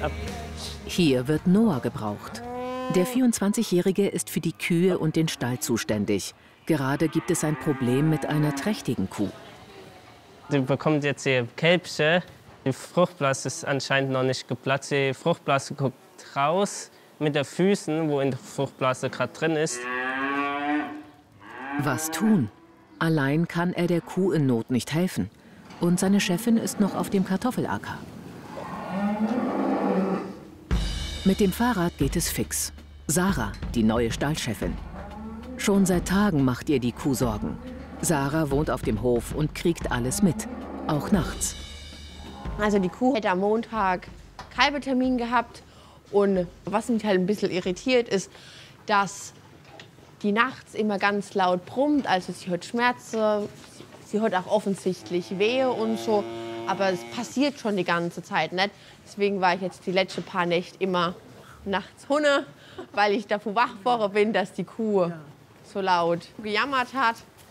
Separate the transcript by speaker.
Speaker 1: Hier wird Noah gebraucht. Der 24-Jährige ist für die Kühe und den Stall zuständig. Gerade gibt es ein Problem mit einer trächtigen Kuh.
Speaker 2: Die bekommt jetzt ihr Kälbchen. Die Fruchtblase ist anscheinend noch nicht geplatzt. Die Fruchtblase guckt raus mit den Füßen, wo in der Fruchtblase gerade drin ist.
Speaker 1: Was tun? Allein kann er der Kuh in Not nicht helfen. Und seine Chefin ist noch auf dem Kartoffelacker. Mit dem Fahrrad geht es fix. Sarah, die neue Stallchefin. Schon seit Tagen macht ihr die Kuh Sorgen. Sarah wohnt auf dem Hof und kriegt alles mit, auch nachts.
Speaker 3: Also die Kuh hätte am Montag Kalbetermin gehabt. Und was mich halt ein bisschen irritiert, ist, dass die nachts immer ganz laut brummt. Also sie hört Schmerzen, sie hört auch offensichtlich Wehe und so. Aber es passiert schon die ganze Zeit nicht. Deswegen war ich jetzt die letzten paar Nächte immer nachts Hunde, weil ich davor wach bin, dass die Kuh so laut gejammert hat.